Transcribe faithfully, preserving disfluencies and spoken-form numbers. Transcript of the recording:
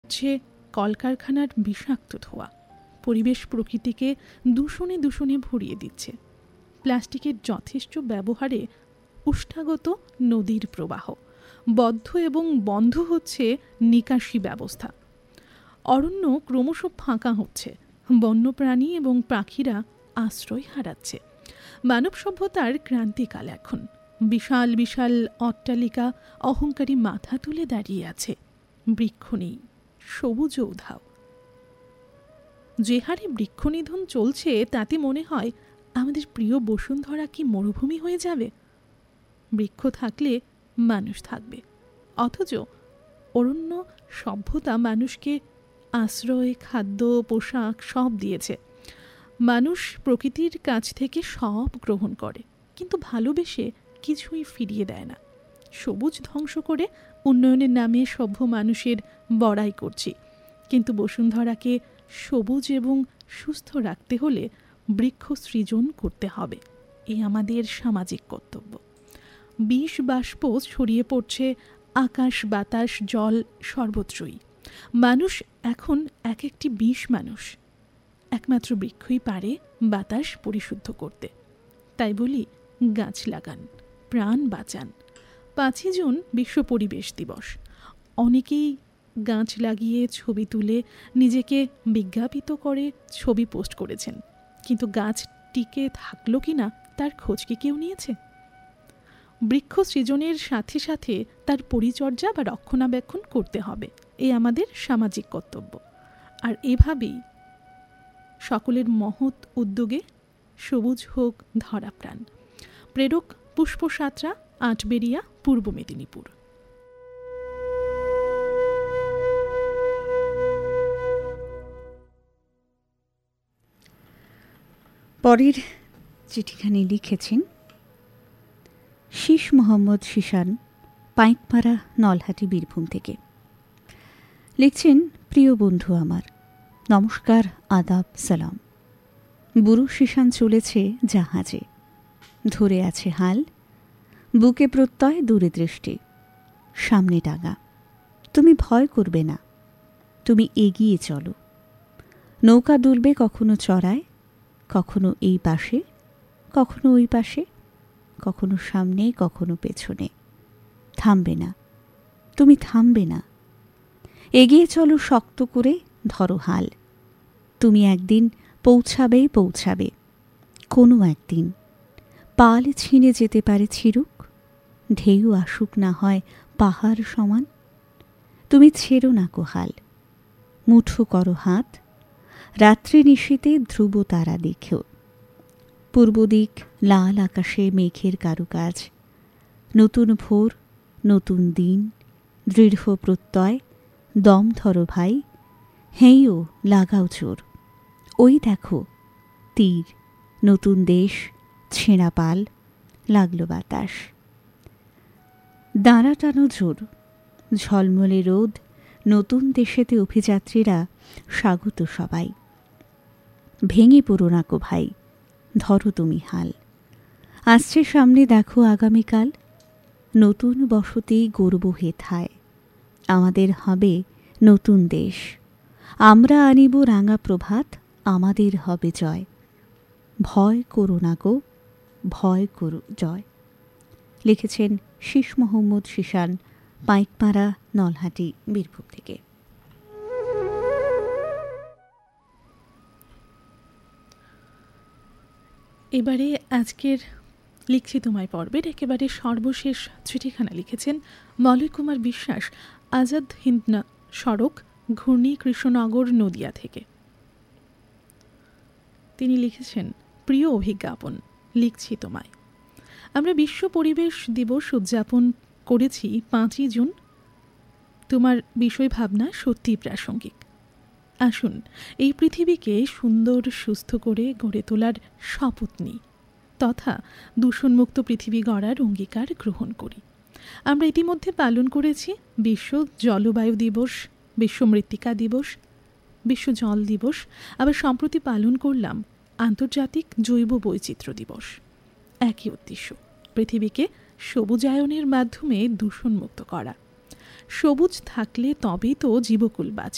উঠছে কলকারখানার বিষাক্ত ধোঁয়া। পরিবেশ প্রকৃতিকে দূষণে দূষণে ভরিয়ে দিচ্ছে। প্লাস্টিকের যথেষ্ট ব্যবহারে উষ্ঠাগত নদীর প্রবাহ বদ্ধ এবং বন্ধ হচ্ছে নিকাশি ব্যবস্থা। অরণ্য ক্রমশ ফাঁকা হচ্ছে, বন্যপ্রাণী এবং পাখিরা আশ্রয় হারাচ্ছে। মানব সভ্যতার ক্রান্তিকাল এখন। বিশাল বিশাল অট্টালিকা অহংকারী মাথা তুলে দাঁড়িয়ে আছে। বৃক্ষ নেই, সবুজ উধাও। যে হারে বৃক্ষনিধন চলছে তাতে মনে হয় আমাদের প্রিয় বসুন্ধরা কি মরুভূমি হয়ে যাবে? বৃক্ষ থাকলে মানুষ থাকবে, অথচ অরণ্য সভ্যতা মানুষকে আশ্রয়, খাদ্য, পোশাক সব দিয়েছে। মানুষ প্রকৃতির কাছ থেকে সব গ্রহণ করে, কিন্তু ভালোবেসে কিছুই ফিরিয়ে দেয় না। সবুজ ধ্বংস করে উন্নয়নের নামে সভ্য মানুষের বড়াই করছি, কিন্তু বসুন্ধরাকে সবুজ এবং সুস্থ রাখতে হলে বৃক্ষ সৃজন করতে হবে। এ আমাদের সামাজিক কর্তব্য। বিষ বাষ্প ছড়িয়ে পড়ছে আকাশ, বাতাস, জল সর্বত্রই। মানুষ এখন এক একটি বিষ মানুষ। একমাত্র বৃক্ষই পারে বাতাস পরিশুদ্ধ করতে। তাই বলি, গাছ লাগান, প্রাণ বাঁচান। পাঁচই জুন বিশ্ব পরিবেশ দিবস। অনেকেই গাছ লাগিয়ে ছবি তুলে নিজেকে বিজ্ঞাপিত করে ছবি পোস্ট করেছেন, কিন্তু গাছ টিকে থাকলো কিনা তার খোঁজ কি কেউ নিয়েছে? বৃক্ষ সৃজনের সাথে সাথে তার পরিচর্যা বা রক্ষণাবেক্ষণ করতে হবে, এ আমাদের সামাজিক কর্তব্য। আর এভাবেই সকলের মহৎ উদ্যোগে সবুজ হোক ধরাপ্রাণ। প্রেরক পুষ্প সাঁতরা, আটবেরিয়া, পূর্ব মেদিনীপুর। পরের চিঠিখানি লিখেছেন শীষ মোহাম্মদ শিশান, পাইকপাড়া, নলহাটি, বীরভূম থেকে। লিখছেন, প্রিয় বন্ধু আমার, নমস্কার, আদাব, সালাম। বুড়ো শিশান চলেছে জাহাজে, ধরে আছে হাল, বুকে প্রত্যয়, দূরে দৃষ্টি, সামনে ডাঙা। তুমি ভয় করবে না, তুমি এগিয়ে চলো। নৌকা দুলবে কখনো চড়ায়, কখনো এই পাশে, কখনো ওই পাশে, কখনো সামনে, কখনো পেছনে। থামবে না, তুমি থামবে না। এগিয়ে চলো শক্ত করে, ধরো হাল। তুমি একদিন পৌঁছাবেই পৌঁছাবে, কোনো একদিন। পাল ছিঁড়ে যেতে পারে ছিরুক, ঢেউ আসুক না হয় পাহাড় সমান। তুমি ছেড়ো না কোহাল, মুঠো করো হাত। রাত্রি নিশীতে ধ্রুব তারা দেখো, পূর্ব দিক লাল আকাশে মেঘের কারুকাজ। নতুন ভোর, নতুন দিন, দৃঢ় প্রত্যয়, দম ধরো ভাই, হেইও লাগাও জোর। ওই দেখো তীর, নতুন দেশ, ছেঁড়া পাল, লাগলো বাতাস। দাঁড়া টানো জোর, ঝলমলে রোদ, নতুন দেশেতে অভিযাত্রীরা স্বাগত সবাই। ভেঙে পড়ো না কো ভাই, ধরো তুমি হাল। আসছে সামনে দেখো আগামীকাল, নতুন বসতি গর্ব হেথায়। আমাদের হবে নতুন দেশ, আমরা আনিব রাঙা প্রভাত, আমাদের হবে জয়। ভয় করো না গো, ভয় করো জয়। লিখেছেন শীষ মোহাম্মদ শিশান, পাইকপাড়া, নলহাটি, বীরভূম থেকে। এবারে আজকের লিখছি তোমায় পর্বের একেবারে সর্বশেষ চিঠিখানা লিখেছেন মলয় কুমার বিশ্বাস, আজাদ হিন্দ সড়ক, ঘূর্ণি, কৃষ্ণনগর, নদিয়া থেকে। তিনি লিখেছেন, প্রিয় অভিজ্ঞাপন, লিখছি তোমায়। আমরা বিশ্ব পরিবেশ দিবস উদযাপন করেছি পাঁচই জুন। তোমার বিষয় ভাবনা সত্যিই প্রাসঙ্গিক। আসুন এই পৃথিবীকে সুন্দর, সুস্থ করে গড়ে তোলার শপথ নিই, তথা দূষণমুক্ত পৃথিবী গড়ার অঙ্গীকার গ্রহণ করি। আমরা ইতিমধ্যে পালন করেছি বিশ্ব জলবায়ু দিবস, বিশ্ব মৃত্তিকা দিবস, বিশ্ব জল দিবস, আবার সম্প্রতি পালন করলাম আন্তর্জাতিক জৈব বৈচিত্র্য দিবস। একই উদ্দেশ্য, পৃথিবীকে সবুজায়নের মাধ্যমে দূষণমুক্ত করা। সবুজ থাকলে তবেই তো জীবকুল বাঁচবে।